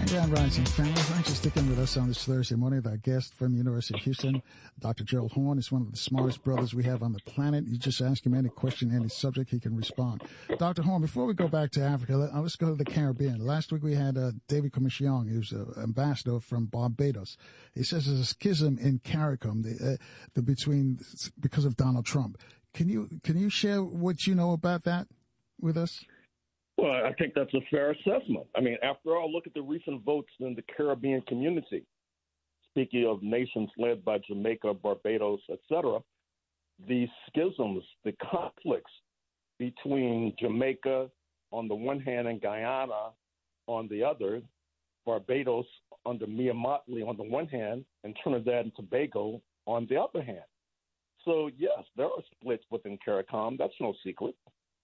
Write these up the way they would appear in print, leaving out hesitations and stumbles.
Grand Rising family, thanks for sticking with us on this Thursday morning with our guest from the University of Houston, Dr. Gerald Horne. Is one of the smartest brothers we have on the planet. You just ask him any question, any subject, he can respond. Dr. Horne, before we go back to Africa, let's go to the Caribbean. Last week we had David Commission, who's an ambassador from Barbados. He says there's a schism in CARICOM because of Donald Trump. Can you share what you know about that with us? Well, I think that's a fair assessment. I mean, after all, look at the recent votes in the Caribbean community. Speaking of nations led by Jamaica, Barbados, etc., the schisms, the conflicts between Jamaica on the one hand and Guyana on the other, Barbados under Mia Mottley on the one hand, and Trinidad and Tobago on the other hand. So, yes, there are splits within CARICOM. That's no secret.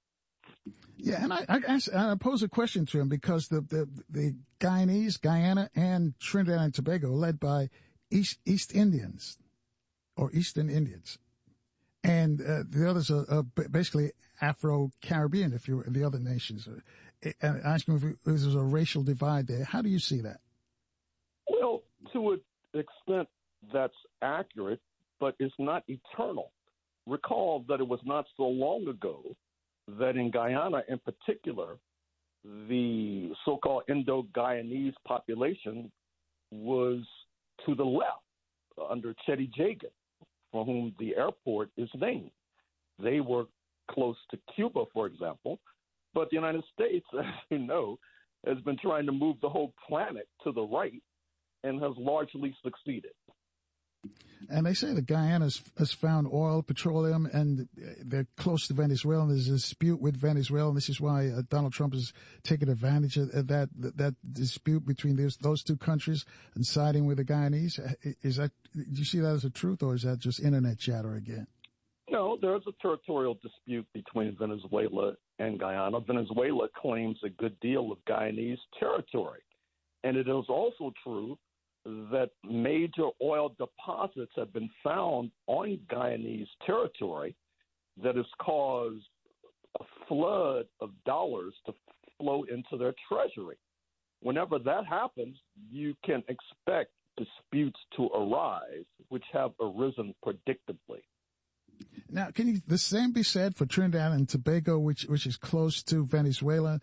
Yeah, and I pose a question to him because the Guyanese, Guyana, and Trinidad and Tobago are led by East Indians or Eastern Indians, and the others are basically Afro-Caribbean. If you're the other nations, and asking if there's a racial divide there. How do you see that? Well, to an extent, that's accurate, but it's not eternal. Recall that it was not so long ago that in Guyana in particular, the so-called Indo-Guyanese population was to the left under Chetty Jagan, for whom the airport is named. They were close to Cuba, for example, but the United States, as you know, has been trying to move the whole planet to the right and has largely succeeded. And they say that Guyana has found oil, petroleum, and they're close to Venezuela. And there's a dispute with Venezuela, and this is why Donald Trump is taking advantage of that dispute between those two countries and siding with the Guyanese. Do you see that as a truth, or is that just internet chatter again? No, there's a territorial dispute between Venezuela and Guyana. Venezuela claims a good deal of Guyanese territory, and it is also true that major oil deposits have been found on Guyanese territory that has caused a flood of dollars to flow into their treasury. Whenever that happens, you can expect disputes to arise, which have arisen predictably. Now, can the same be said for Trinidad and Tobago, which is close to Venezuela?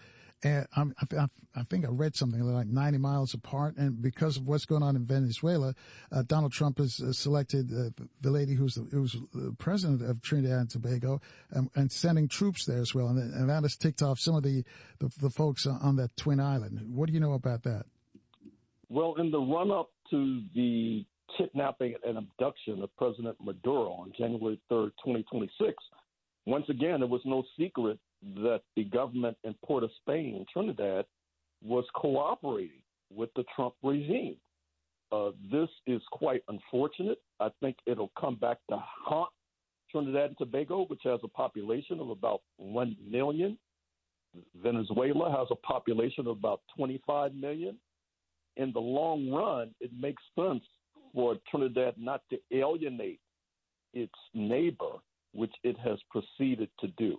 I think I read something like 90 miles apart, and because of what's going on in Venezuela, Donald Trump has selected the lady who's the president of Trinidad and Tobago, and sending troops there as well, and that has ticked off some of the folks on that twin island. What do you know about that? Well, in the run-up to the kidnapping and abduction of President Maduro on January 3rd, 2026, once again, it was no secret that the government in Port of Spain, Trinidad, was cooperating with the Trump regime. This is quite unfortunate. I think it'll come back to haunt Trinidad and Tobago, which has a population of about 1 million. Venezuela has a population of about 25 million. In the long run, it makes sense for Trinidad not to alienate its neighbor, which it has proceeded to do.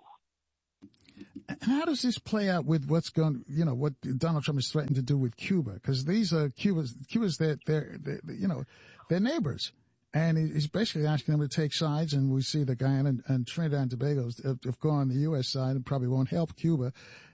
How does this play out with what Donald Trump is threatening to do with Cuba? Because these are Cuba's their neighbors, and he's basically asking them to take sides. And we see that Guyana and Trinidad and Tobago have gone on the U.S. side and probably won't help Cuba.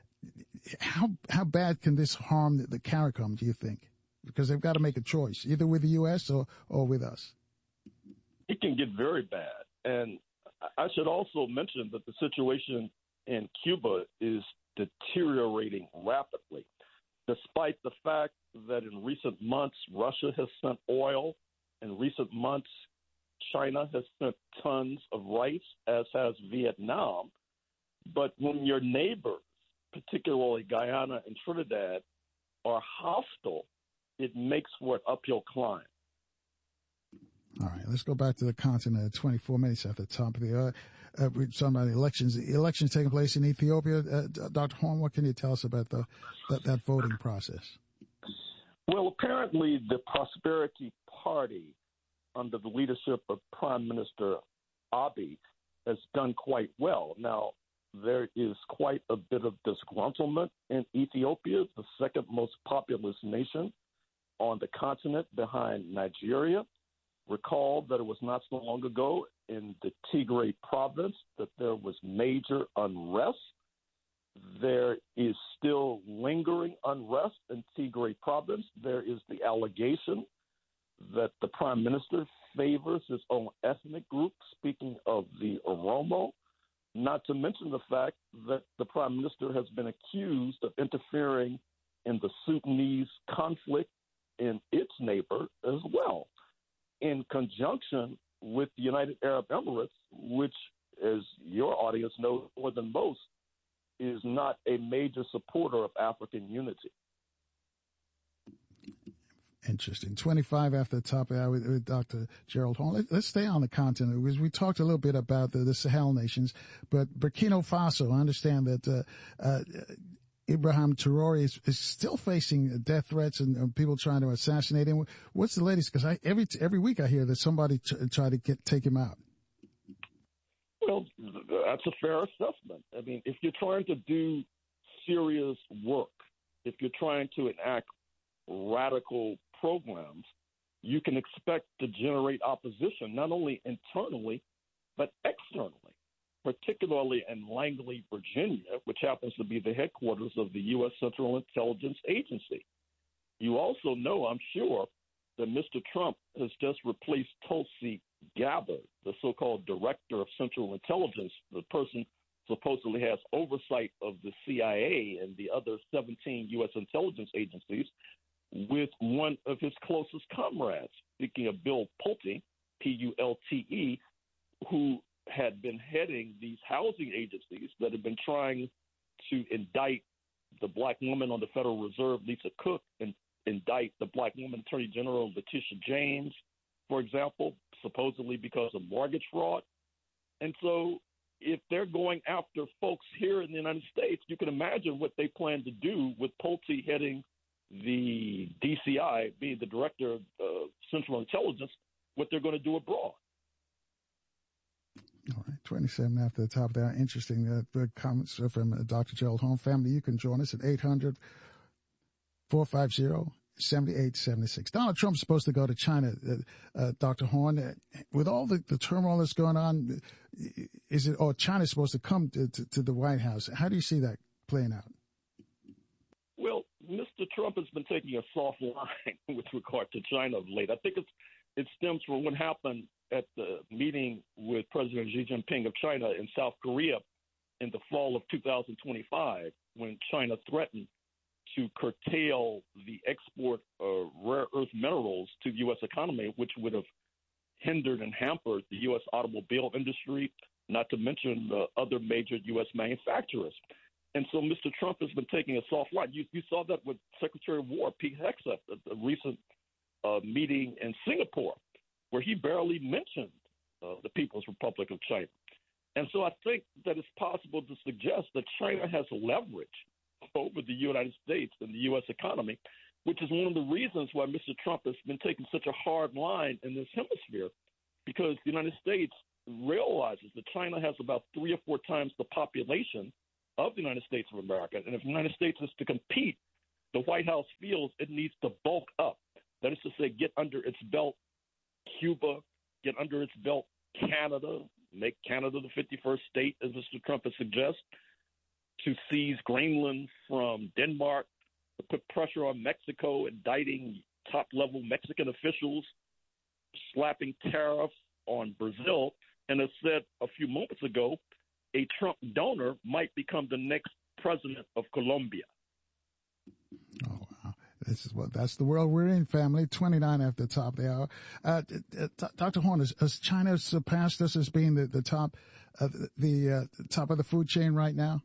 How bad can this harm the CARICOM, do you think? Because they've got to make a choice, either with the U.S. or with us. It can get very bad, and I should also mention that the situation in Cuba is deteriorating rapidly, despite the fact that in recent months Russia has sent oil. In recent months, China has sent tons of rice, as has Vietnam. But when your neighbors, particularly Guyana and Trinidad, are hostile, it makes for an uphill climb. All right, let's go back to the continent. 24 minutes at the top of the hour. We're talking about elections. The elections taking place in Ethiopia. Dr. Horne, what can you tell us about that voting process? Well, apparently the Prosperity Party, under the leadership of Prime Minister Abiy, has done quite well. Now, there is quite a bit of disgruntlement in Ethiopia, the second most populous nation on the continent behind Nigeria. Recall that it was not so long ago in the Tigray province that there was major unrest. There is still lingering unrest in Tigray province. There is the allegation that the prime minister favors his own ethnic group, speaking of the Oromo, not to mention the fact that the prime minister has been accused of interfering in the Sudanese conflict in its neighbor as well, in conjunction with the United Arab Emirates, which, as your audience knows more than most, is not a major supporter of African unity. Interesting. 25 after the top of the hour with Dr. Gerald Horne. Let's stay on the continent because we talked a little bit about the Sahel nations, but Burkina Faso, I understand that Ibrahim Traore is still facing death threats and people trying to assassinate him. What's the latest? Because every week I hear that somebody try to take him out. Well, that's a fair assessment. I mean, if you're trying to do serious work, if you're trying to enact radical programs, you can expect to generate opposition, not only internally, but externally, particularly in Langley, Virginia, which happens to be the headquarters of the U.S. Central Intelligence Agency. You also know, I'm sure, that Mr. Trump has just replaced Tulsi Gabbard, the so-called director of Central Intelligence, the person supposedly has oversight of the CIA and the other 17 U.S. intelligence agencies, with one of his closest comrades, speaking of Bill Pulte, P-U-L-T-E, who had been heading these housing agencies that had been trying to indict the black woman on the Federal Reserve, Lisa Cook, and indict the black woman Attorney General Letitia James, for example, supposedly because of mortgage fraud. And so if they're going after folks here in the United States, you can imagine what they plan to do with Pulte heading the DCI, being the director of Central Intelligence, what they're going to do abroad. All right, 27 after the top of the hour. Interesting the comments from Dr. Gerald Horne. Family, you can join us at 800-450-7876. Donald Trump's supposed to go to China, Dr. Horne. With all the turmoil that's going on, China's supposed to come to the White House? How do you see that playing out? Well, Mr. Trump has been taking a soft line with regard to China of late. I think it stems from what happened at the meeting with President Xi Jinping of China in South Korea in the fall of 2025, when China threatened to curtail the export of rare earth minerals to the U.S. economy, which would have hindered and hampered the U.S. automobile industry, not to mention the other major U.S. manufacturers. And so Mr. Trump has been taking a soft line. You saw that with Secretary of War Pete Hegseth at the recent meeting in Singapore, where he barely mentioned the People's Republic of China. And so I think that it's possible to suggest that China has leverage over the United States and the U.S. economy, which is one of the reasons why Mr. Trump has been taking such a hard line in this hemisphere, because the United States realizes that China has about 3 or 4 times the population of the United States of America. And if the United States is to compete, the White House feels it needs to bulk up. That is to say, get under its belt Cuba, get under its belt Canada, make Canada the 51st state, as Mr. Trump has suggested, to seize Greenland from Denmark, to put pressure on Mexico, indicting top-level Mexican officials, slapping tariffs on Brazil, and as said a few moments ago, a Trump donor might become the next president of Colombia. Oh, wow. That's the world we're in, family. 29 after the top of the hour. Dr. Horne, has China surpassed us as being the top of top of the food chain right now?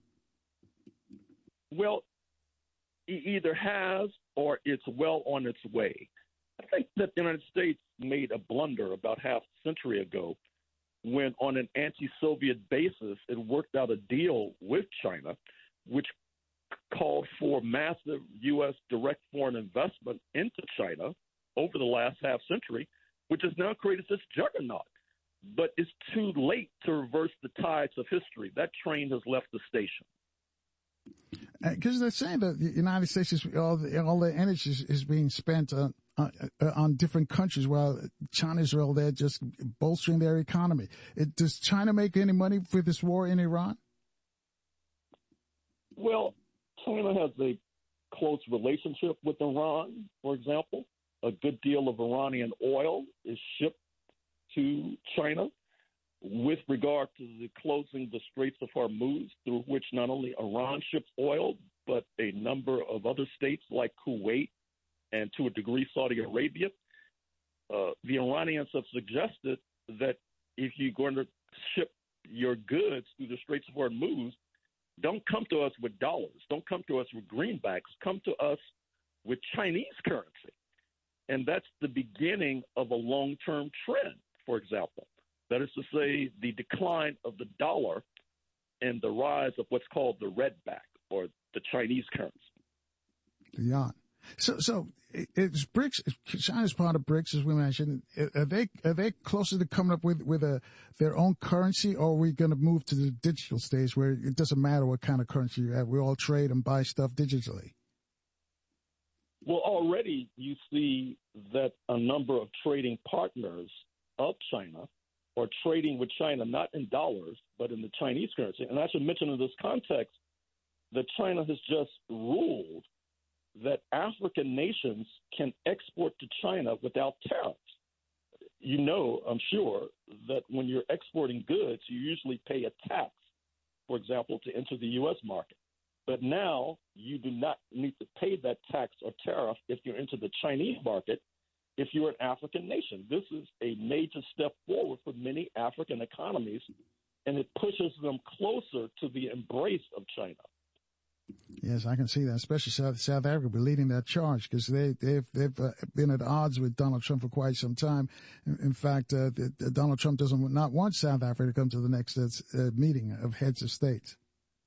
Well, it either has or it's well on its way. I think that the United States made a blunder about half a century ago when, on an anti-Soviet basis, it worked out a deal with China, which called for massive U.S. direct foreign investment into China over the last half century, which has now created this juggernaut. but it's too late to reverse the tides of history. That train has left the station. Because they're saying that the United States is all the energy is being spent on different countries, while China's all there just bolstering their economy. Does China make any money for this war in Iran? Well, China has a close relationship with Iran, for example. A good deal of Iranian oil is shipped to China. With regard to the closing the Straits of Hormuz, through which not only Iran ships oil, but a number of other states like Kuwait and to a degree Saudi Arabia, the Iranians have suggested that if you're going to ship your goods through the Straits of Hormuz, don't come to us with dollars. Don't come to us with greenbacks. Come to us with Chinese currency. And that's the beginning of a long-term trend, for example. That is to say, the decline of the dollar and the rise of what's called the redback, or the Chinese currency. The yuan. So it's BRICS. China's part of BRICS, as we mentioned. Are they closer to coming up with their own currency, or are we going to move to the digital stage where it doesn't matter what kind of currency you have? We all trade and buy stuff digitally. Well, already you see that a number of trading partners of China are trading with China not in dollars, but in the Chinese currency. And I should mention in this context that China has just ruled that African nations can export to China without tariffs. You know, I'm sure, that when you're exporting goods, you usually pay a tax, for example, to enter the U.S. market. But now you do not need to pay that tax or tariff if you enter the Chinese market if you're an African nation. This is a major step forward for many African economies, and it pushes them closer to the embrace of China. Yes, I can see that, especially South Africa leading that charge, because they've been at odds with Donald Trump for quite some time. In fact, Donald Trump doesn't not want South Africa to come to the next meeting of heads of states.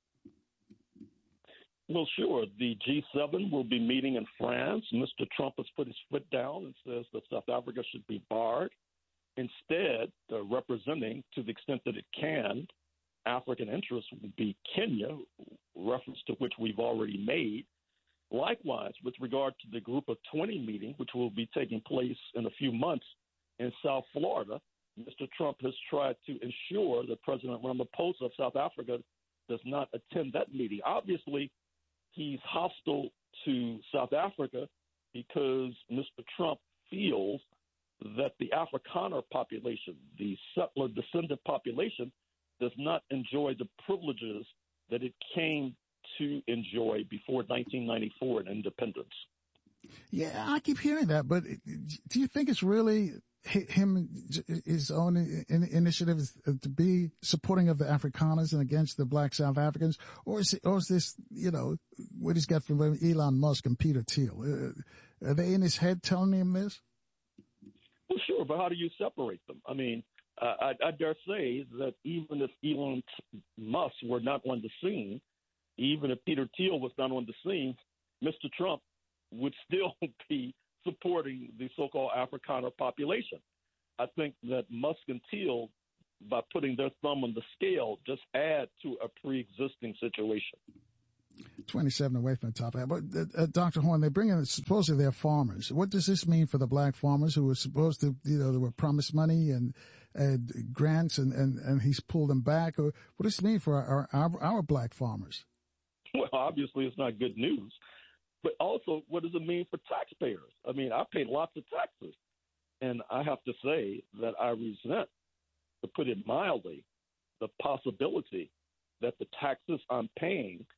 Well, sure. The G7 will be meeting in France. Mr. Trump has put his foot down and says that South Africa should be barred. Instead, representing, to the extent that it can, African interests would be Kenya, reference to which we've already made. Likewise, with regard to the Group of 20 meeting, which will be taking place in a few months in South Florida, Mr. Trump has tried to ensure that President Ramaphosa of South Africa does not attend that meeting. Obviously, he's hostile to South Africa because Mr. Trump feels that the Afrikaner population, the settler descendant population, does not enjoy the privileges that it came to enjoy before 1994 and independence. Yeah, I keep hearing that, but do you think it's really his own initiative to be supporting of the Afrikaners and against the black South Africans, or is this, what he's got from Elon Musk and Peter Thiel? Are they in his head telling him this? Well, sure, but how do you separate them? I mean, I dare say that even if Elon Musk were not on the scene, even if Peter Thiel was not on the scene, Mr. Trump would still be supporting the so-called Afrikaner population. I think that Musk and Thiel, by putting their thumb on the scale, just add to a pre-existing situation. 27 away from the top. But Dr. Horne, they bring in supposedly they're farmers. What does this mean for the black farmers who were supposed to, they were promised money and grants, and he's pulled them back? Or what does this mean for our black farmers? Well, obviously it's not good news. But also, what does it mean for taxpayers? I mean, I pay lots of taxes, and I have to say that I resent, to put it mildly, the possibility that the taxes I'm paying